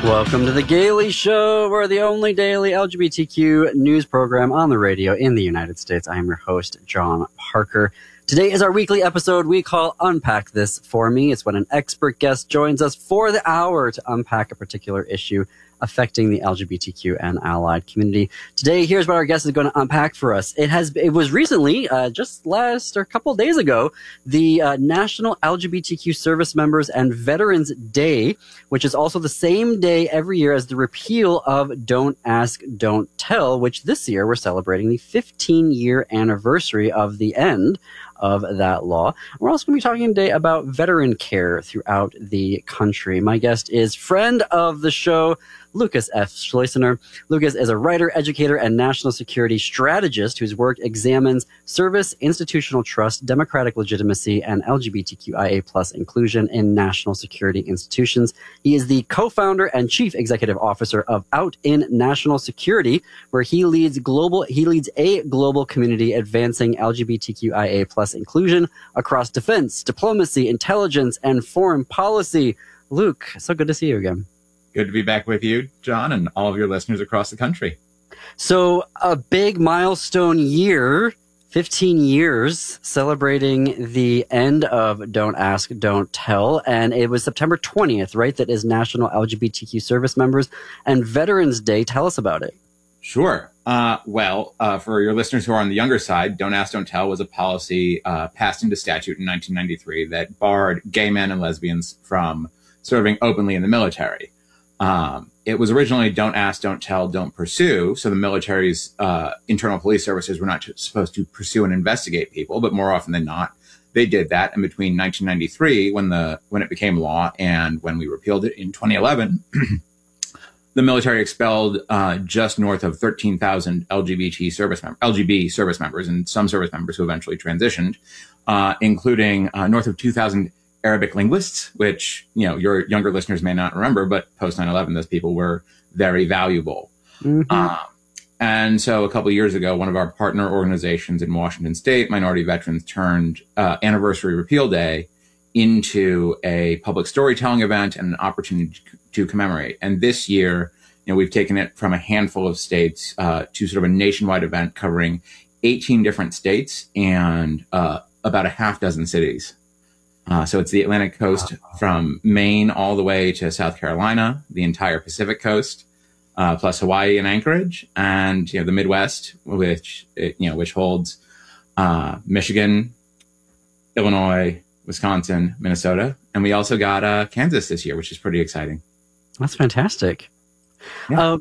Welcome to The Gaily Show. We're the only daily LGBTQ news program on the radio in the United States. I am your host, John Parker. Today is our weekly episode we call Unpack This For Me. It's when an expert guest joins us for the hour to unpack a particular issue affecting the LGBTQ and allied community. Today, here's what our guest is going to unpack for us. It was recently, just a couple days ago, the National LGBTQ Service Members and Veterans Day, which is also the same day every year as the repeal of Don't Ask, Don't Tell, which this year we're celebrating the 15-year anniversary of the end of that law. We're also going to be talking today about veteran care throughout the country. My guest is friend of the show, Lucas F. Schlesinger. Lucas is a writer, educator, and national security strategist whose work examines service, institutional trust, democratic legitimacy, and LGBTQIA+ inclusion in national security institutions. He is the co-founder and chief executive officer of Out in National Security, where he leads a global community advancing LGBTQIA+ inclusion across defense, diplomacy, intelligence, and foreign policy. Luke, so good to see you again. Good to be back with you, John, and all of your listeners across the country. So a big milestone year, 15 years, celebrating the end of Don't Ask, Don't Tell. And it was September 20th, right? That is National LGBTQ Service Members and Veterans Day. Tell us about it. Sure. For your listeners who are on the younger side, Don't Ask, Don't Tell was a policy passed into statute in 1993 that barred gay men and lesbians from serving openly in the military. It was originally Don't Ask, Don't Tell, Don't Pursue. So the military's internal police services were not supposed to pursue and investigate people, but more often than not, they did that. And between 1993, when it became law, and when we repealed it in 2011, the military expelled just north of 13,000 LGB service members, and some service members who eventually transitioned, including north of 2,000 Arabic linguists, which, your younger listeners may not remember, but post 9/11, those people were very valuable. Mm-hmm. And so a couple of years ago, one of our partner organizations in Washington State, Minority Veterans, turned Anniversary Repeal Day into a public storytelling event and an opportunity to commemorate. And this year, we've taken it from a handful of states to sort of a nationwide event covering 18 different states and about a half dozen cities. So it's the Atlantic coast from Maine all the way to South Carolina, the entire Pacific coast, plus Hawaii and Anchorage, and the Midwest, which holds Michigan, Illinois, Wisconsin, Minnesota, and we also got Kansas this year, which is pretty exciting. That's fantastic. Yeah.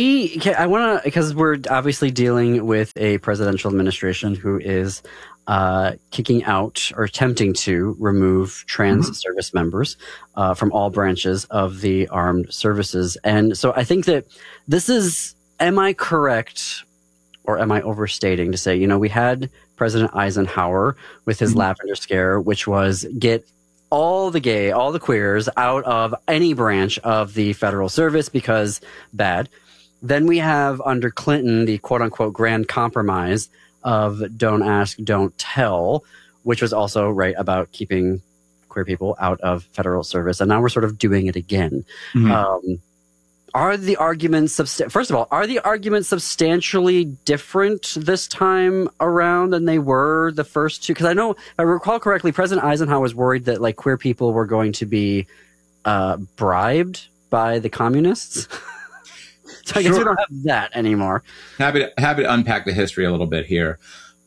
I want to, because we're obviously dealing with a presidential administration who is kicking out or attempting to remove trans service members from all branches of the armed services. And so I think that am I correct or am I overstating to say, we had President Eisenhower with his Lavender Scare, which was get all the queers out of any branch of the federal service because bad. Then we have under Clinton, the quote unquote grand compromise of Don't Ask, Don't Tell, which was also right about keeping queer people out of federal service. And now we're sort of doing it again. Mm-hmm. Are the arguments substantially different this time around than they were the first two? Because I know, if I recall correctly, President Eisenhower was worried that queer people were going to be bribed by the communists. So I guess we don't have that anymore. Happy to unpack the history a little bit here.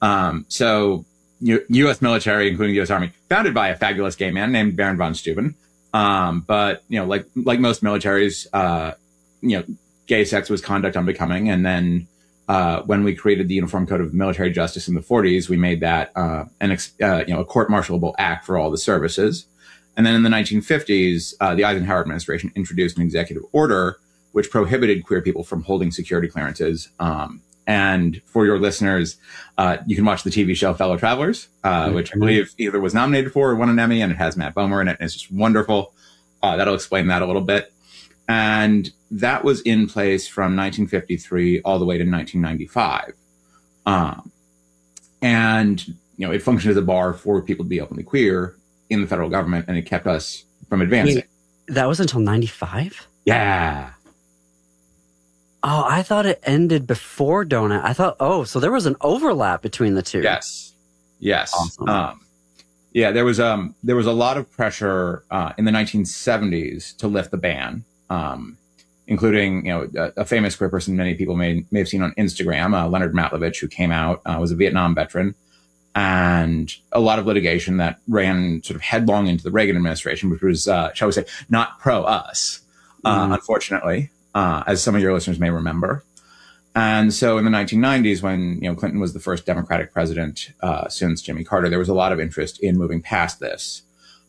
So U.S. military, including U.S. Army, founded by a fabulous gay man named Baron von Steuben. But like most militaries, gay sex was conduct unbecoming. And then when we created the Uniform Code of Military Justice in the 40s, we made that a court-martialable act for all the services. And then in the 1950s, the Eisenhower administration introduced an executive order which prohibited queer people from holding security clearances. And for your listeners, you can watch the TV show Fellow Travelers, which I believe either was nominated for or won an Emmy, and it has Matt Bomer in it, and it's just wonderful. That'll explain that a little bit. And that was in place from 1953 all the way to 1995. And, it functioned as a bar for people to be openly queer in the federal government, and it kept us from advancing. That was until 95? Yeah. Oh, I thought it ended before Donut. I thought, so there was an overlap between the two. Yes. Awesome. Yeah, there was a lot of pressure in the 1970s to lift the ban, including a famous queer person many people may have seen on Instagram, Leonard Matlovich, who came out, was a Vietnam veteran, and a lot of litigation that ran sort of headlong into the Reagan administration, which was, shall we say, not pro us, unfortunately, as some of your listeners may remember. And so in the 1990s, when Clinton was the first Democratic president since Jimmy Carter, there was a lot of interest in moving past this.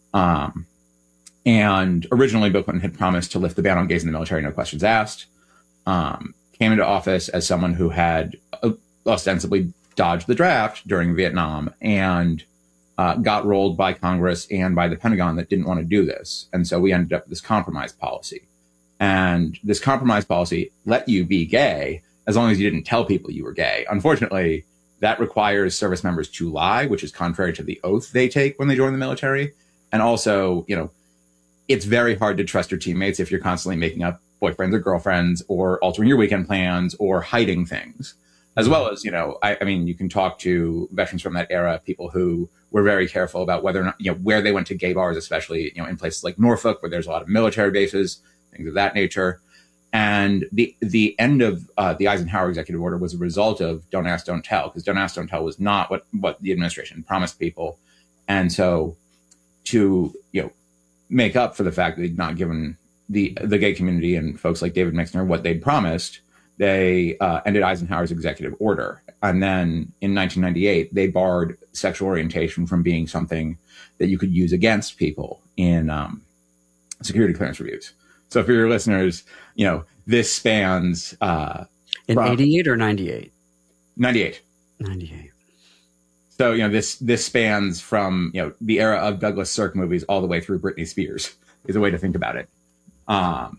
And originally, Bill Clinton had promised to lift the ban on gays in the military, no questions asked. Came into office as someone who had ostensibly dodged the draft during Vietnam and got rolled by Congress and by the Pentagon that didn't want to do this. And so we ended up with this compromise policy. And this compromise policy let you be gay as long as you didn't tell people you were gay. Unfortunately, that requires service members to lie, which is contrary to the oath they take when they join the military. And also, it's very hard to trust your teammates if you're constantly making up boyfriends or girlfriends or altering your weekend plans or hiding things. As well as, I mean, you can talk to veterans from that era, people who were very careful about whether or not, where they went to gay bars, especially, in places like Norfolk, where there's a lot of military bases, things of that nature. And the end of the Eisenhower executive order was a result of Don't Ask, Don't Tell, because Don't Ask, Don't Tell was not what the administration promised people. And so to make up for the fact that they'd not given the gay community and folks like David Mixner what they'd promised, they ended Eisenhower's executive order. And then in 1998, they barred sexual orientation from being something that you could use against people in security clearance reviews. So for your listeners, this spans... in 88 or 98? 98. 98. So, this spans from, the era of Douglas Sirk movies all the way through Britney Spears, is a way to think about it. Can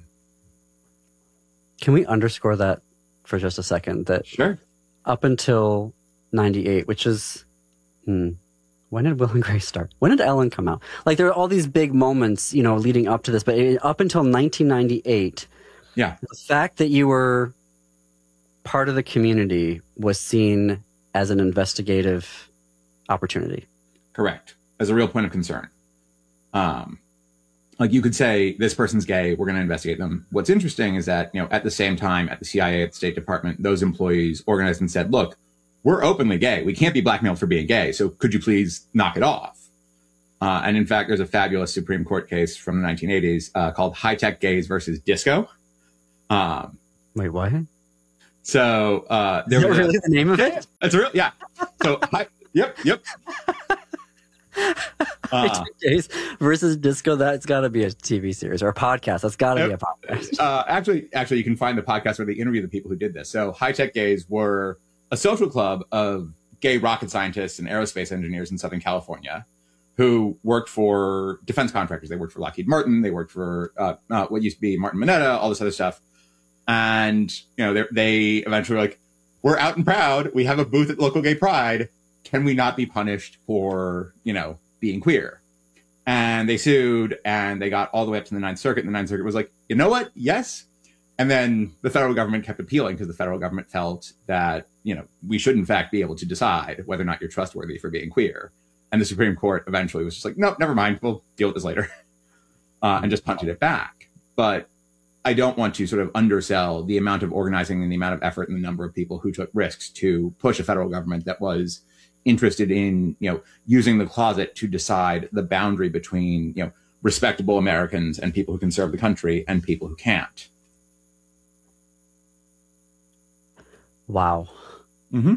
we underscore that for just a second? That Sure. Up until 98, which is... when did Will and Grace start? When did Ellen come out? Like, there are all these big moments, leading up to this. But up until 1998, the fact that you were part of the community was seen as an investigative opportunity. Correct. As a real point of concern. Like, you could say, this person's gay, we're going to investigate them. What's interesting is that, at the same time, at the CIA, at the State Department, those employees organized and said, look, we're openly gay. We can't be blackmailed for being gay. So could you please knock it off? And in fact, there's a fabulous Supreme Court case from the 1980s called High Tech Gays versus Disco. Wait, what? So there is that really the name of it? It's real, yeah. So yep. High Tech Gays versus Disco. That's got to be a TV series or a podcast. That's got to be a podcast. Actually, you can find the podcast where they interview the people who did this. So High Tech Gays were a social club of gay rocket scientists and aerospace engineers in Southern California who worked for defense contractors. They worked for Lockheed Martin. They worked for what used to be Martin Mineta, all this other stuff. And, they eventually were like, we're out and proud. We have a booth at local gay pride. Can we not be punished for, being queer? And they sued and they got all the way up to the Ninth Circuit. And the Ninth Circuit was like, you know what? Yes. And then the federal government kept appealing because the federal government felt that, we should in fact be able to decide whether or not you're trustworthy for being queer. And the Supreme Court eventually was just like, nope, never mind. We'll deal with this later. And just punted it back. But I don't want to sort of undersell the amount of organizing and the amount of effort and the number of people who took risks to push a federal government that was interested in, using the closet to decide the boundary between, respectable Americans and people who can serve the country and people who can't. Wow. Mm-hmm.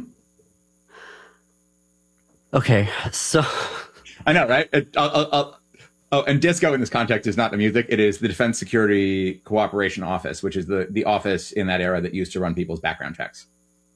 Okay, so... I know, right? And DISCO in this context is not the music. It is the Defense Security Cooperation Office, which is the office in that era that used to run people's background checks.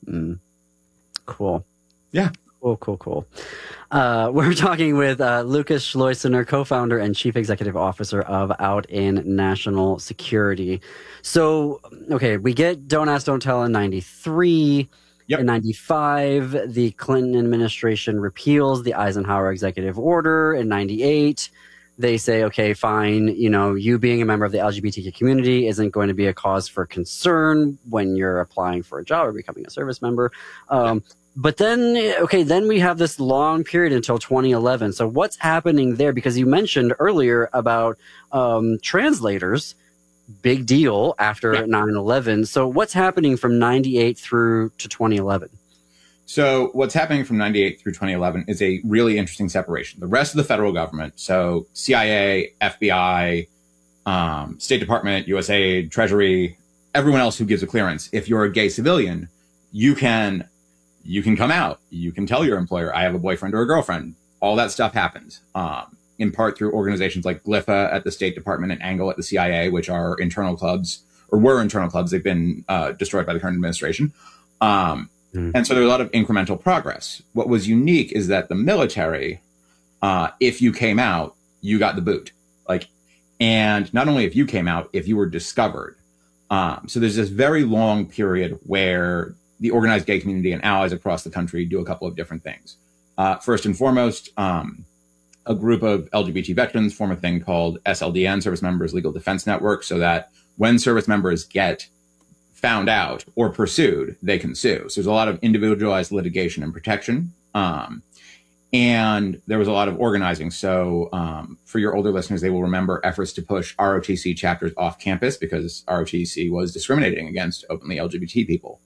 Cool. Yeah. Cool. We're talking with Lucas Schleusener, co-founder and chief executive officer of Out in National Security. So, okay, we get Don't Ask, Don't Tell in 93. Yep. In 95, the Clinton administration repeals the Eisenhower executive order. In 98, they say, okay, fine, you being a member of the LGBTQ community isn't going to be a cause for concern when you're applying for a job or becoming a service member. But then we have this long period until 2011. So what's happening there? Because you mentioned earlier about translators, big deal after 9/11. So what's happening from 98 through to 2011? So what's happening from 98 through 2011 is a really interesting separation. The rest of the federal government, so CIA, FBI, State Department, USAID, Treasury, everyone else who gives a clearance, if you're a gay civilian, you can come out. You can tell your employer, I have a boyfriend or a girlfriend. All that stuff happens, in part through organizations like GLIFA at the State Department and ANGLE at the CIA, which are internal clubs, or were internal clubs. They've been destroyed by the current administration. And so there's a lot of incremental progress. What was unique is that the military, if you came out, you got the boot. And not only if you came out, if you were discovered. So there's this very long period where the organized gay community and allies across the country do a couple of different things. First and foremost, a group of LGBT veterans form a thing called SLDN, Service Members Legal Defense Network, so that when service members get found out or pursued, they can sue. So there's a lot of individualized litigation and protection. And there was a lot of organizing. So for your older listeners, they will remember efforts to push ROTC chapters off campus because ROTC was discriminating against openly LGBT people.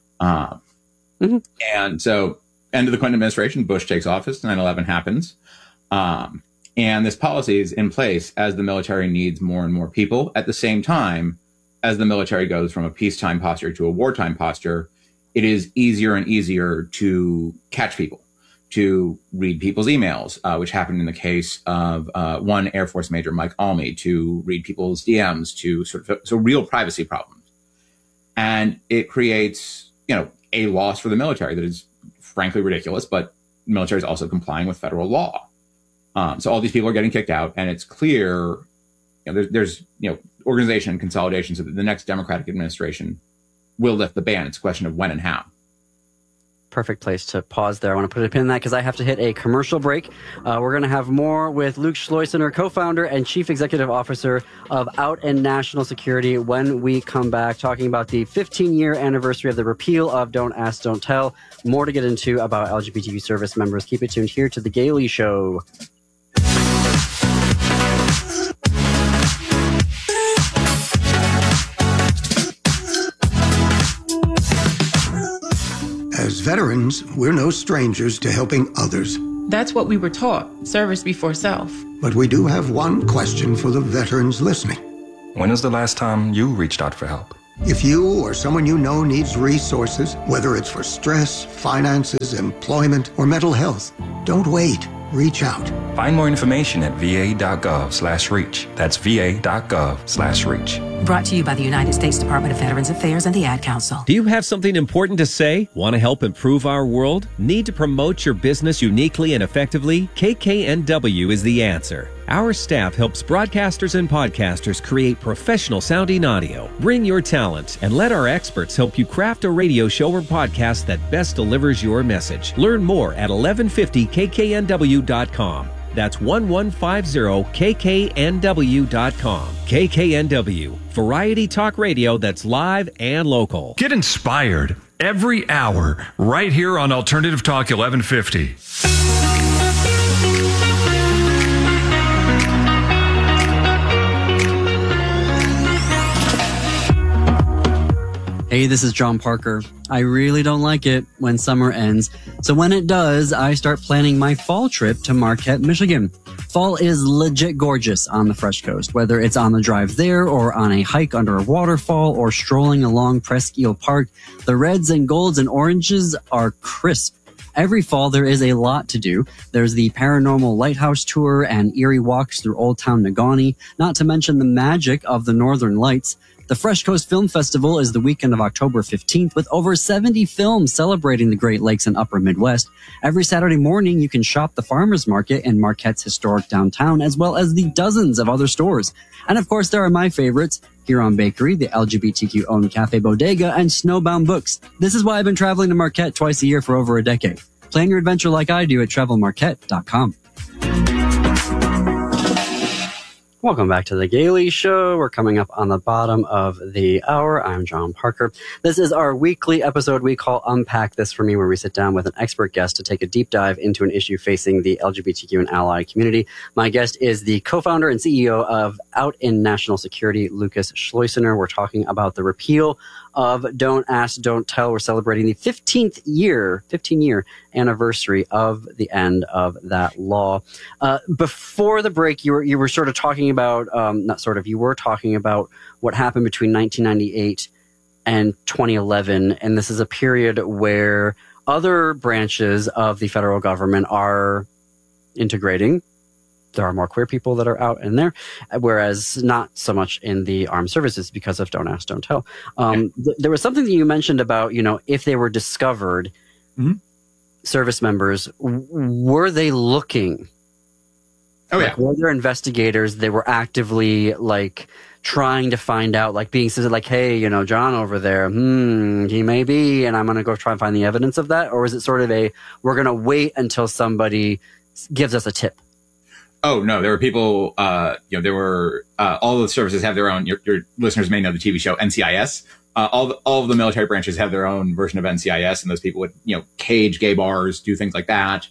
And so end of the Clinton administration, Bush takes office, 9/11 happens. And this policy is in place as the military needs more and more people. At the same time, as the military goes from a peacetime posture to a wartime posture, it is easier and easier to catch people, to read people's emails, which happened in the case of one Air Force Major, Mike Almy, to read people's DMs, so real privacy problems. And it creates, a loss for the military that is frankly ridiculous, but the military is also complying with federal law. So all these people are getting kicked out, and it's clear, there's organization and consolidation so that the next Democratic administration will lift the ban. It's a question of when and how. Perfect place to pause there. I want to put a pin in that because I have to hit a commercial break. We're going to have more with Luke Schleusener, co-founder and chief executive officer of Out and National Security, when we come back, talking about the 15-year anniversary of the repeal of Don't Ask, Don't Tell. More to get into about LGBTQ service members. Keep it tuned here to The Gaily Show. As veterans, we're no strangers to helping others. That's what we were taught, service before self. But we do have one question for the veterans listening. When was the last time you reached out for help? If you or someone you know needs resources, whether it's for stress, finances, employment, or mental health, don't wait. Reach out. Find more information at va.gov/reach. That's va.gov/reach. Brought to you by the United States Department of Veterans Affairs and the Ad Council. Do you have something important to say? Want to help improve our world? Need to promote your business uniquely and effectively? KKNW is the answer. Our staff helps broadcasters and podcasters create professional sounding audio. Bring your talent and let our experts help you craft a radio show or podcast that best delivers your message. Learn more at 1150kknw.com. That's 1150kknw.com. KKNW, variety talk radio that's live and local. Get inspired every hour right here on Alternative Talk 1150. Hey, this is John Parker. I really don't like it when summer ends. So when it does, I start planning my fall trip to Marquette, Michigan. Fall is legit gorgeous on the Fresh Coast, whether it's on the drive there or on a hike under a waterfall or strolling along Presque Isle Park. The reds and golds and oranges are crisp. Every fall, there is a lot to do. There's the paranormal lighthouse tour and eerie walks through Old Town Negaunee, not to mention the magic of the Northern Lights. The Fresh Coast Film Festival is the weekend of October 15th with over 70 films celebrating the Great Lakes and Upper Midwest. Every Saturday morning, you can shop the farmers market in Marquette's historic downtown, as well as the dozens of other stores. And of course, there are my favorites, Huron Bakery, the LGBTQ-owned Cafe Bodega, and Snowbound Books. This is why I've been traveling to Marquette twice a year for over a decade. Plan your adventure like I do at travelmarquette.com. Welcome back to The Gaily Show. We're coming up on the bottom of the hour. I'm John Parker. This is our weekly episode we call Unpack This For Me, where we sit down with an expert guest to take a deep dive into an issue facing the LGBTQ and ally community. My guest is the co-founder and CEO of Out in National Security, Lucas Schleusener. We're talking about the repeal of Don't Ask, Don't Tell. We're celebrating the 15-year anniversary of the end of that law. Before the break, you were sort of talking about, you were talking about what happened between 1998 and 2011. And this is a period where other branches of the federal government are integrating. There are more queer people that are out in there, whereas not so much in the armed services because of Don't Ask, Don't Tell. There was something that you mentioned about, if they were discovered, service members, were they looking? Oh, yeah. Were there investigators? They were actively trying to find out, being said hey, John over there, he may be, and I'm going to go try and find the evidence of that? Or is it sort of we're going to wait until somebody gives us a tip? Oh, no, there were people, there were, all the services have their own, your listeners may know the TV show NCIS. All of the military branches have their own version of NCIS, and those people would, cage gay bars, do things like that.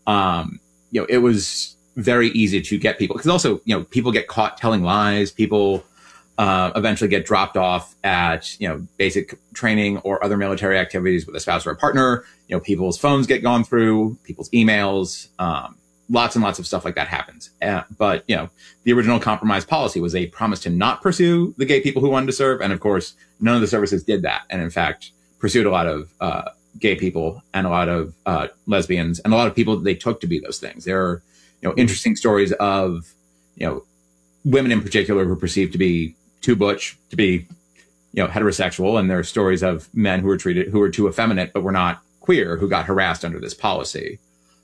It was very easy to get people, because also, people get caught telling lies. People, eventually get dropped off at, basic training or other military activities with a spouse or a partner. People's phones get gone through, people's emails, lots and lots of stuff like that happens. But, the original compromise policy was a promise to not pursue the gay people who wanted to serve. And of course, none of the services did that. And in fact, pursued a lot of gay people and a lot of lesbians and a lot of people that they took to be those things. There are, interesting stories of, women in particular who were perceived to be too butch, to be, heterosexual. And there are stories of men who were too effeminate, but were not queer, who got harassed under this policy.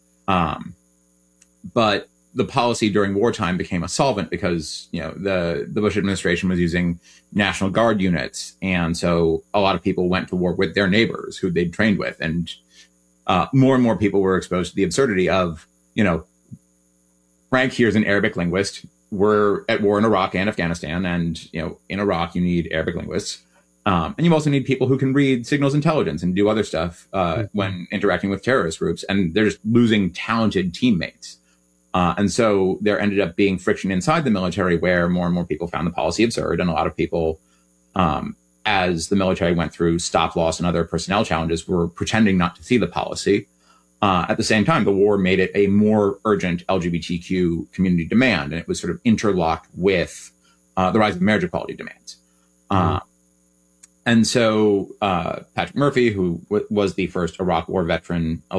But the policy during wartime became a solvent because, the Bush administration was using National Guard units. And so a lot of people went to war with their neighbors who they'd trained with. And more and more people were exposed to the absurdity of, Frank here's an Arabic linguist. We're at war in Iraq and Afghanistan. And, in Iraq, you need Arabic linguists. And you also need people who can read signals intelligence and do other stuff when interacting with terrorist groups. And they're just losing talented teammates. And so there ended up being friction inside the military where more and more people found the policy absurd. And a lot of people, as the military went through stop loss and other personnel challenges, were pretending not to see the policy. At the same time, the war made it a more urgent LGBTQ community demand. And it was sort of interlocked with the rise of marriage equality demands. And so Patrick Murphy, who was the first Iraq War veteran